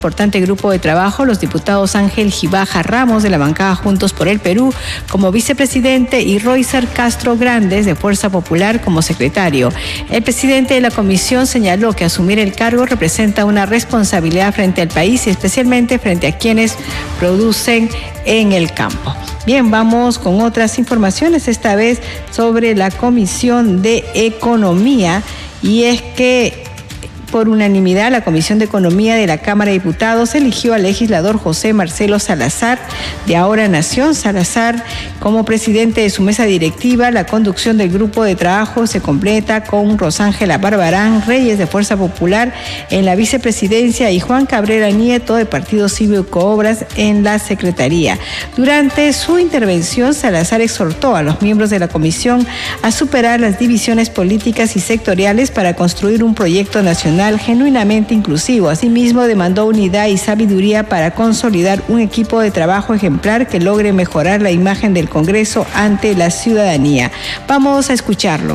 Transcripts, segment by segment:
Importante grupo de trabajo, los diputados Ángel Gibaja Ramos de la bancada Juntos por el Perú como vicepresidente y Roycer Castro Grandes de Fuerza Popular como secretario. El presidente de la comisión señaló que asumir el cargo representa una responsabilidad frente al país y especialmente frente a quienes producen en el campo. Bien, vamos con otras informaciones, esta vez sobre la Comisión de Economía, y es que por unanimidad, la Comisión de Economía de la Cámara de Diputados eligió al legislador José Marcelo Salazar, de Ahora Nación Salazar, como presidente de su mesa directiva. La conducción del grupo de trabajo se completa con Rosángela Barbarán Reyes, de Fuerza Popular, en la vicepresidencia, y Juan Cabrera Nieto, de Partido Cívico Obras, en la secretaría. Durante su intervención, Salazar exhortó a los miembros de la comisión a superar las divisiones políticas y sectoriales para construir un proyecto nacional genuinamente inclusivo. Asimismo, demandó unidad y sabiduría para consolidar un equipo de trabajo ejemplar que logre mejorar la imagen del Congreso ante la ciudadanía. Vamos a escucharlo.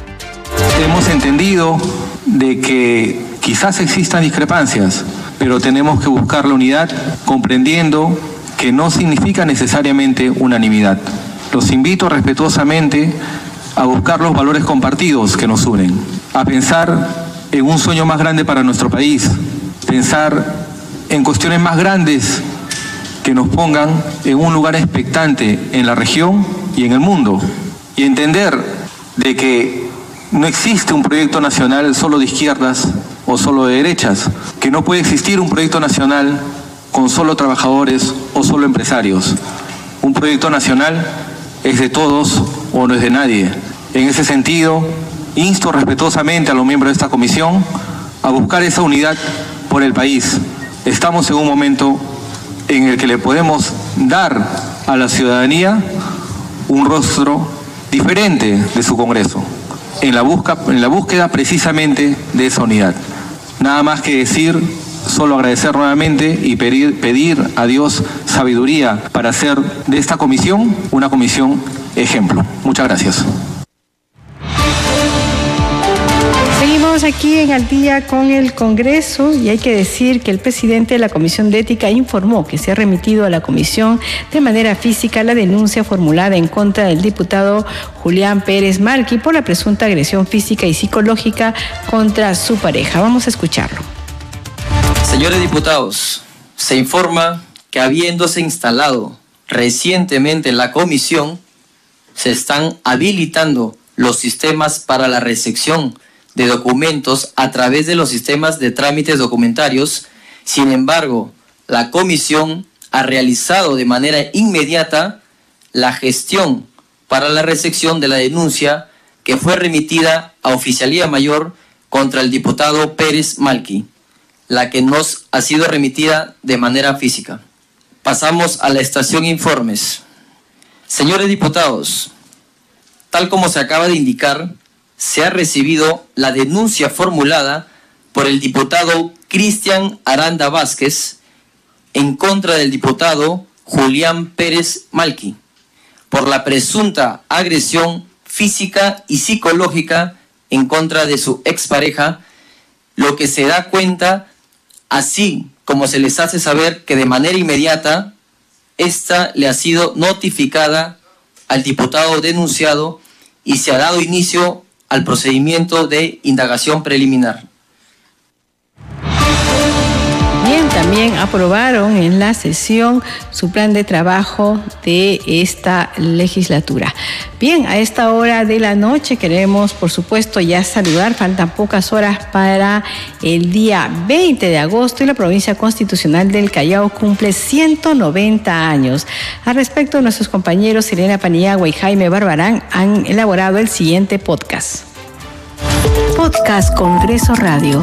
Hemos entendido de que quizás existan discrepancias, pero tenemos que buscar la unidad, comprendiendo que no significa necesariamente unanimidad. Los invito respetuosamente a buscar los valores compartidos que nos unen, a pensar en un sueño más grande para nuestro país, pensar en cuestiones más grandes que nos pongan en un lugar expectante en la región y en el mundo, y entender de que no existe un proyecto nacional solo de izquierdas o solo de derechas, que no puede existir un proyecto nacional con solo trabajadores o solo empresarios. Un proyecto nacional es de todos o no es de nadie. En ese sentido, insto respetuosamente a los miembros de esta comisión a buscar esa unidad por el país. Estamos en un momento en el que le podemos dar a la ciudadanía un rostro diferente de su Congreso, en la búsqueda precisamente de esa unidad. Nada más que decir, solo agradecer nuevamente y pedir a Dios sabiduría para hacer de esta comisión una comisión ejemplo. Muchas gracias. Seguimos aquí en Al Día con el Congreso, y hay que decir que el presidente de la Comisión de Ética informó que se ha remitido a la comisión de manera física la denuncia formulada en contra del diputado Julián Pérez Malqui por la presunta agresión física y psicológica contra su pareja. Vamos a escucharlo. Señores diputados, se informa que habiéndose instalado recientemente la comisión, se están habilitando los sistemas para la recepción de documentos a través de los sistemas de trámites documentarios. Sin embargo, la comisión ha realizado de manera inmediata la gestión para la recepción de la denuncia que fue remitida a Oficialía Mayor contra el diputado Pérez Malqui, la que nos ha sido remitida de manera física. Pasamos a la estación informes. Señores diputados, tal como se acaba de indicar, se ha recibido la denuncia formulada por el diputado Cristian Aranda Vázquez en contra del diputado Julián Pérez Malqui por la presunta agresión física y psicológica en contra de su expareja, lo que se da cuenta, así como se les hace saber que de manera inmediata esta le ha sido notificada al diputado denunciado y se ha dado inicio al procedimiento de indagación preliminar. Bien, también aprobaron en la sesión su plan de trabajo de esta legislatura. Bien, a esta hora de la noche queremos, por supuesto, ya saludar. Faltan pocas horas para el día 20 de agosto y la provincia constitucional del Callao cumple 190 años. Al respecto, nuestros compañeros Elena Paniagua y Jaime Barbarán han elaborado el siguiente podcast. Podcast Congreso Radio.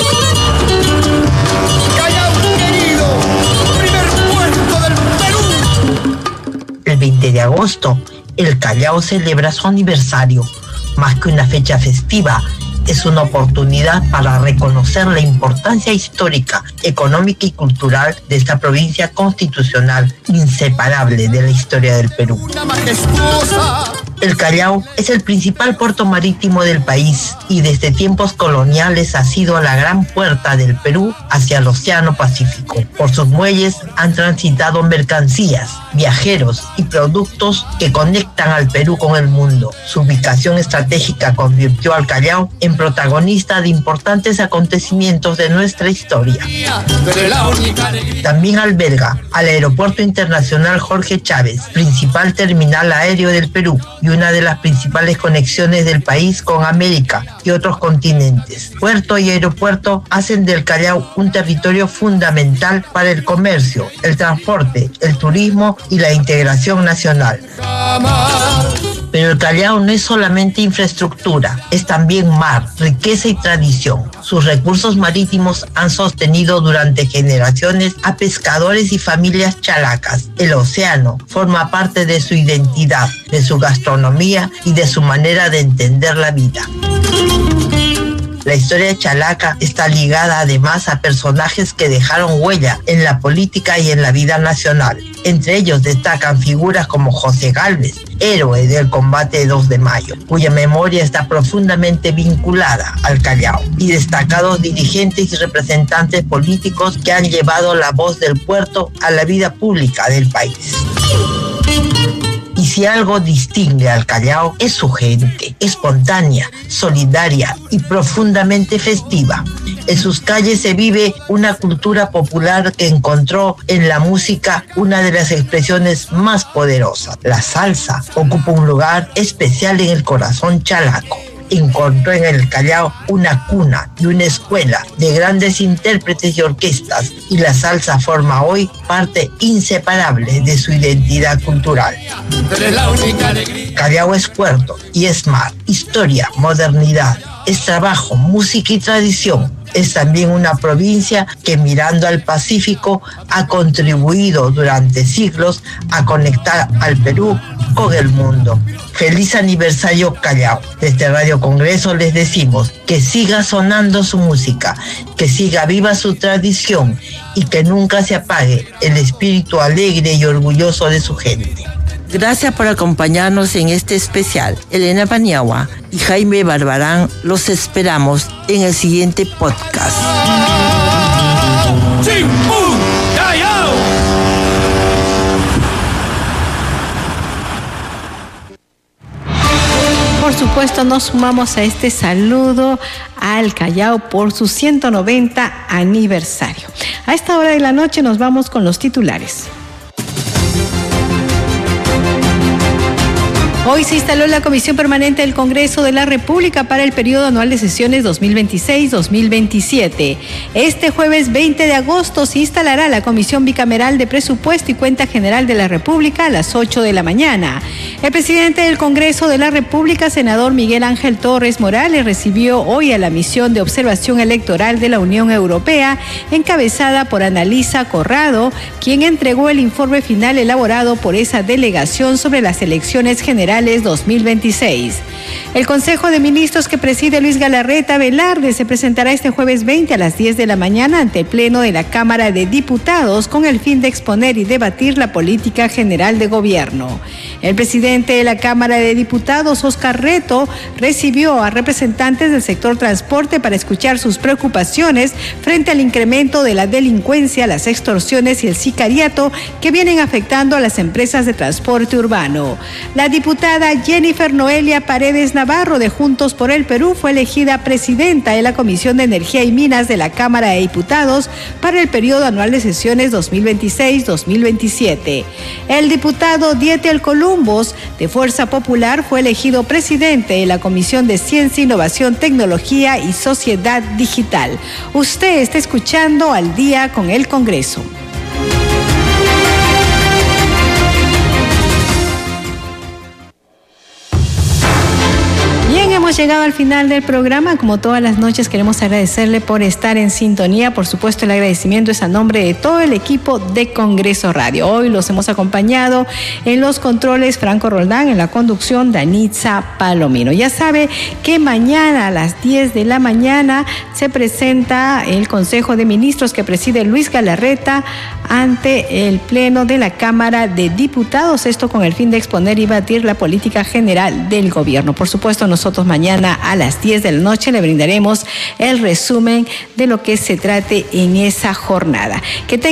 El 20 de agosto, el Callao celebra su aniversario. Más que una fecha festiva, es una oportunidad para reconocer la importancia histórica, económica y cultural de esta provincia constitucional inseparable de la historia del Perú. Una majestuosa El Callao es el principal puerto marítimo del país y desde tiempos coloniales ha sido la gran puerta del Perú hacia el Océano Pacífico. Por sus muelles han transitado mercancías, viajeros y productos que conectan al Perú con el mundo. Su ubicación estratégica convirtió al Callao en protagonista de importantes acontecimientos de nuestra historia. También alberga al Aeropuerto Internacional Jorge Chávez, principal terminal aéreo del Perú y una de las principales conexiones del país con América y otros continentes. Puerto y aeropuerto hacen del Callao un territorio fundamental para el comercio, el transporte, el turismo y la integración nacional. Pero el Callao no es solamente infraestructura, es también mar, riqueza y tradición. Sus recursos marítimos han sostenido durante generaciones a pescadores y familias chalacas. El océano forma parte de su identidad, de su gastronomía y de su manera de entender la vida. La historia de Chalaca está ligada además a personajes que dejaron huella en la política y en la vida nacional. Entre ellos destacan figuras como José Gálvez, héroe del combate de 2 de mayo, cuya memoria está profundamente vinculada al Callao, y destacados dirigentes y representantes políticos que han llevado la voz del puerto a la vida pública del país. Y si algo distingue al Callao es su gente, espontánea, solidaria y profundamente festiva. En sus calles se vive una cultura popular que encontró en la música una de las expresiones más poderosas. La salsa ocupa un lugar especial en el corazón chalaco. Encontró en el Callao una cuna y una escuela de grandes intérpretes y orquestas, y la salsa forma hoy parte inseparable de su identidad cultural. Callao es puerto y es mar, historia, modernidad, es trabajo, música y tradición. Es también una provincia que, mirando al Pacífico, ha contribuido durante siglos a conectar al Perú con el mundo. Feliz aniversario Callao. Desde Radio Congreso les decimos que siga sonando su música, que siga viva su tradición y que nunca se apague el espíritu alegre y orgulloso de su gente. Gracias por acompañarnos en este especial. Elena Paniagua y Jaime Barbarán los esperamos en el siguiente podcast. Por supuesto, nos sumamos a este saludo al Callao por su 190 aniversario. A esta hora de la noche nos vamos con los titulares. Hoy se instaló la Comisión Permanente del Congreso de la República para el periodo anual de sesiones 2026-2027. Este jueves 20 de agosto se instalará la Comisión Bicameral de Presupuesto y Cuenta General de la República a las 8 de la mañana. El presidente del Congreso de la República, senador Miguel Ángel Torres Morales, recibió hoy a la misión de observación electoral de la Unión Europea, encabezada por Annalisa Corrado, quien entregó el informe final elaborado por esa delegación sobre las elecciones generales 2026. El Consejo de Ministros que preside Luis Galarreta Velarde se presentará este jueves 20 a las 10 de la mañana ante el Pleno de la Cámara de Diputados con el fin de exponer y debatir la política general de gobierno. El presidente de la Cámara de Diputados, Oscar Reto, recibió a representantes del sector transporte para escuchar sus preocupaciones frente al incremento de la delincuencia, las extorsiones y el sicariato que vienen afectando a las empresas de transporte urbano. La diputada Jennifer Noelia Paredes Navarro de Juntos por el Perú fue elegida presidenta de la Comisión de Energía y Minas de la Cámara de Diputados para el periodo anual de sesiones 2026-2027. El diputado Dietel Columbus de Fuerza Popular fue elegido presidente de la Comisión de Ciencia, Innovación, Tecnología y Sociedad Digital. Usted está escuchando Al Día con el Congreso. hemos llegado al final del programa. Como todas las noches, queremos agradecerle por estar en sintonía. Por supuesto, el agradecimiento es a nombre de todo el equipo de Congreso Radio. Hoy los hemos acompañado en los controles Franco Roldán, en la conducción Danitza Palomino. Ya sabe que mañana a las 10 de la mañana se presenta el Consejo de Ministros que preside Luis Galarreta ante el Pleno de la Cámara de Diputados, esto con el fin de exponer y batir la política general del gobierno. Por supuesto, nosotros mañana a las 10 de la noche le brindaremos el resumen de lo que se trate en esa jornada.